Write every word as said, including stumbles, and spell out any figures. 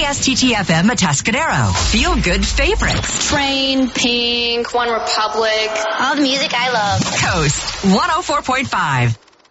S T T F M Atascadero. Feel good favorites. Train, Pink, One Republic. All the music I love. Coast one oh four point five.